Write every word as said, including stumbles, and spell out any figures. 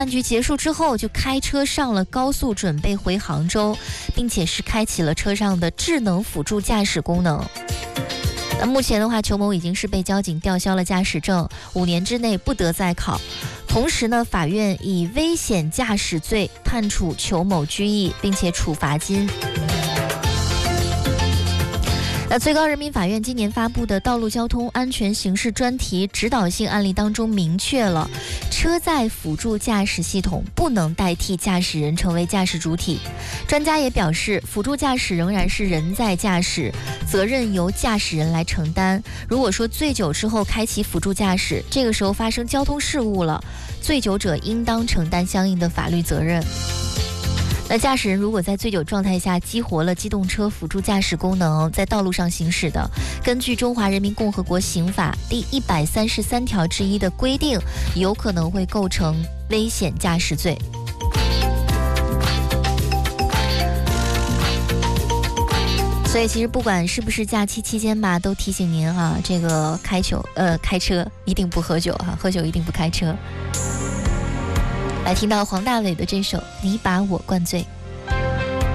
饭局结束之后，就开车上了高速，准备回杭州，并且是开启了车上的智能辅助驾驶功能。那目前的话，裘某已经是被交警吊销了驾驶证，五年之内不得再考。同时呢，法院以危险驾驶罪判处裘某拘役，并且处罚金。那最高人民法院今年发布的《道路交通安全刑事专题指导性案例》当中明确了，车载辅助驾驶系统不能代替驾驶人成为驾驶主体。专家也表示，辅助驾驶仍然是人在驾驶，责任由驾驶人来承担。如果说醉酒之后开启辅助驾驶，这个时候发生交通事故了，醉酒者应当承担相应的法律责任。那驾驶人如果在醉酒状态下激活了机动车辅助驾驶功能，在道路上行驶的，根据《中华人民共和国刑法》第一百三十三条之一的规定，有可能会构成危险驾驶罪。所以其实不管是不是假期期间吧，都提醒您哈、啊，这个开酒呃开车一定不喝酒哈、啊，喝酒一定不开车。来听到黄大炜的这首《你把我灌醉》。